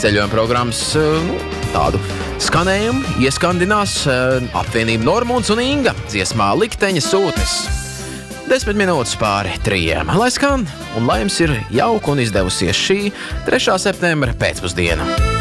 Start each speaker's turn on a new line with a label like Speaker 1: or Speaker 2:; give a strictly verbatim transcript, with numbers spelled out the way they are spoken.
Speaker 1: ceļojuma programmas nu, tādu skanējumu ieskandinās apvienība Normunds un Inga dziesmā Likteņa sūtnis. Desmit minūtes pāri trījiem. Lai skan, un lai jums ir jauka un izdevusies šī trešā septembra pēcpusdiena.